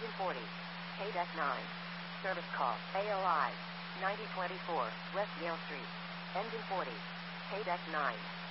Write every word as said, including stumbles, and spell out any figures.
Engine forty. K deck nine. Service call. A O I. ninety twenty-four, West Yale Street. Engine forty. K deck nine.